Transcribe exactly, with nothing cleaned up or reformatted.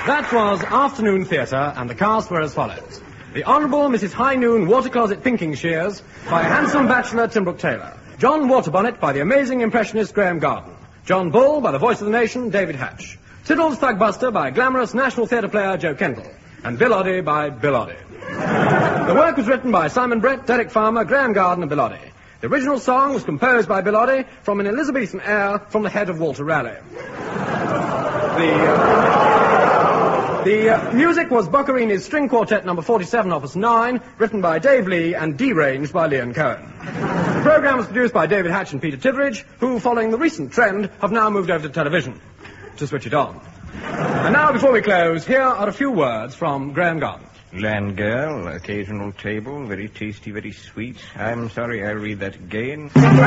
That was Afternoon Theatre, and the cast were as follows. The Honourable Missus High Noon Water Closet Pinking Shears by handsome bachelor Tim Brooke Taylor. John Waterbonnet by the amazing impressionist Graham Garden. John Bull by the voice of the nation David Hatch. Tiddles Thugbuster by glamorous National Theatre player Joe Kendall. And Bill Oddie by Bill Oddie. The work was written by Simon Brett, Derek Farmer, Graham Garden and Bill Oddie. The original song was composed by Bill Oddie from an Elizabethan air from the head of Walter Raleigh. The... Uh, The uh, music was Boccherini's String Quartet number forty-seven, opus nine, written by Dave Lee and deranged by Leon Cohen. The programme was produced by David Hatch and Peter Titheridge, who, following the recent trend, have now moved over to television to switch it on. And now, before we close, here are a few words from Graham Garden. Land girl, occasional table, very tasty, very sweet. I'm sorry, I'll read that again.